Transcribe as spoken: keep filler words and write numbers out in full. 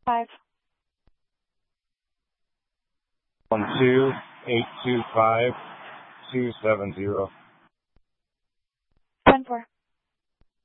Five. One two eight two five two seven zero. Ten four.